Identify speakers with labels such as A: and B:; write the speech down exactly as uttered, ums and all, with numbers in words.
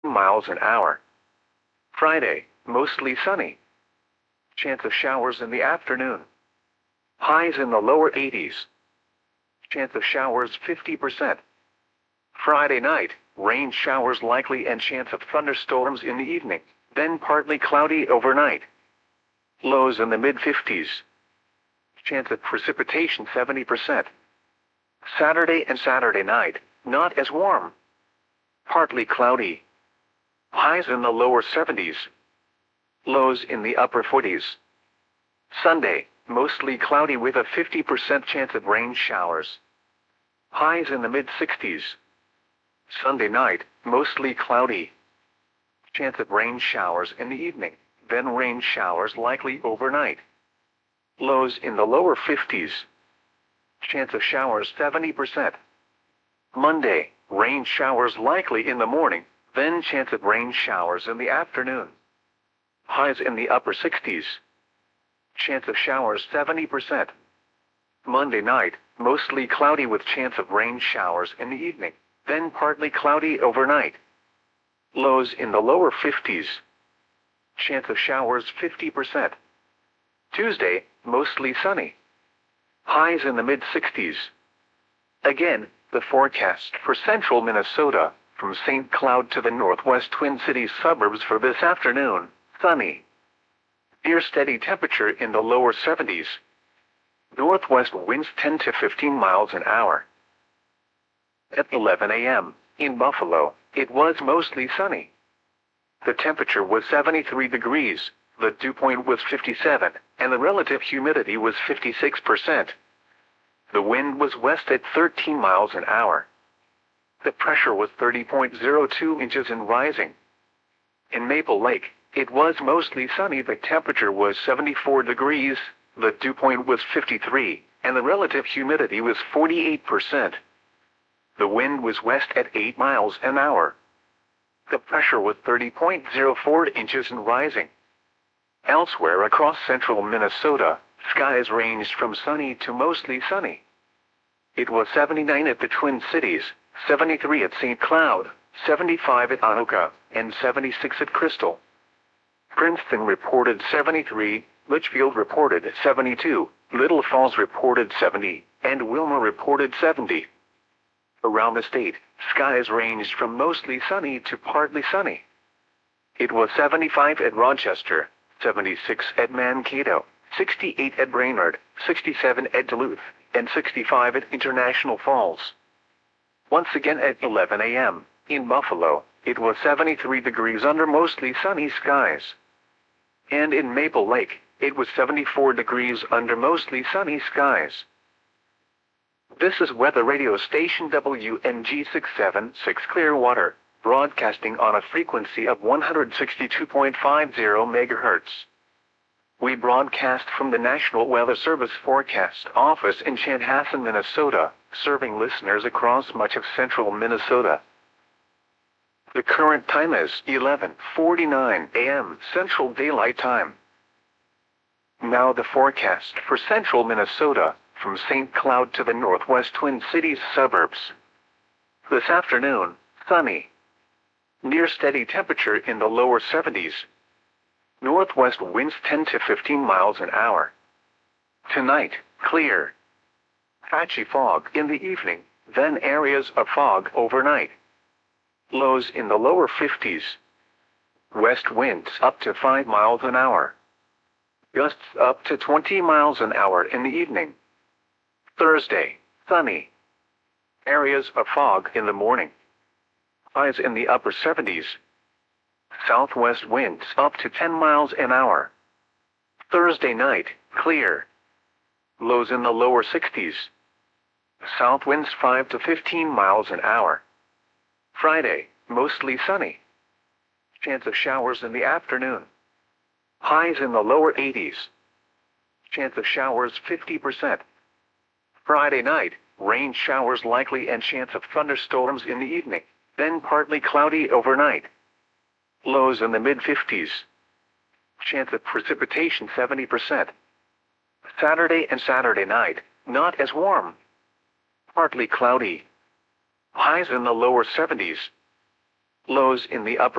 A: miles an hour. Friday, mostly sunny. Chance of showers in the afternoon. Highs in the lower eighties. Chance of showers fifty percent. Friday night, rain showers likely and chance of thunderstorms in the evening, then partly cloudy overnight. Lows in the mid fifties. Chance of precipitation seventy percent. Saturday and Saturday night, not as warm. Partly cloudy. Highs in the lower seventies. Lows in the upper forties. Sunday, mostly cloudy with a fifty percent chance of rain showers. Highs in the mid sixties. Sunday night, mostly cloudy. Chance of rain showers in the evening, then rain showers likely overnight. Lows in the lower fifties. Chance of showers seventy percent. Monday, rain showers likely in the morning, then chance of rain showers in the afternoon. Highs in the upper sixties. Chance of showers seventy percent. Monday night, mostly cloudy with chance of rain showers in the evening, then partly cloudy overnight. Lows in the lower fifties. Chance of showers fifty percent. Tuesday, mostly sunny. Highs in the mid sixties. Again, the forecast for central Minnesota, from Saint Cloud to the northwest Twin Cities suburbs for this afternoon, sunny. Near steady temperature in the lower seventies. Northwest winds ten to fifteen miles an hour. At eleven a m, in Buffalo, it was mostly sunny. The temperature was seventy-three degrees, the dew point was fifty-seven, and the relative humidity was fifty-six percent. The wind was west at thirteen miles an hour. The pressure was thirty point zero two inches and rising. In Maple Lake, it was mostly sunny. The temperature was seventy-four degrees, the dew point was fifty-three, and the relative humidity was forty-eight percent. The wind was west at eight miles an hour. The pressure was thirty point zero four inches and rising. Elsewhere across central Minnesota, skies ranged from sunny to mostly sunny. It was seventy-nine at the Twin Cities, seventy-three at Saint Cloud, seventy-five at Anoka, and seventy-six at Crystal. Princeton reported seventy-three, Litchfield reported seventy-two, Little Falls reported seventy, and Wilma reported seventy. Around the state, skies ranged from mostly sunny to partly sunny. It was seventy-five at Rochester, seventy-six at Mankato, sixty-eight at Brainerd, sixty-seven at Duluth, and sixty-five at International Falls. Once again at eleven a m, in Buffalo, it was seventy-three degrees under mostly sunny skies. And in Maple Lake, it was seventy-four degrees under mostly sunny skies. This is weather radio station W N G six seven six Clearwater, broadcasting on a frequency of one hundred sixty-two point five zero megahertz. We broadcast from the National Weather Service Forecast Office in Chanhassen, Minnesota, serving listeners across much of central Minnesota. The current time is eleven forty-nine a m Central Daylight Time. Now the forecast for central Minnesota, from Saint Cloud to the northwest Twin Cities suburbs. This afternoon, sunny. Near steady temperature in the lower seventies. Northwest winds ten to fifteen miles an hour. Tonight, clear. Patchy fog in the evening, then areas of fog overnight. Lows in the lower fifties. West winds up to five miles an hour. Gusts up to twenty miles an hour in the evening. Thursday, sunny. Areas of fog in the morning. Highs in the upper seventies. Southwest winds up to ten miles an hour. Thursday night, clear. Lows in the lower sixties. South winds five to fifteen miles an hour. Friday, mostly sunny. Chance of showers in the afternoon. Highs in the lower eighties. Chance of showers fifty percent. Friday night, rain showers likely and chance of thunderstorms in the evening, then partly cloudy overnight. Lows in the mid fifties. Chance of precipitation seventy percent. Saturday and Saturday night, not as warm. Partly cloudy. Highs in the lower seventies. Lows in the upper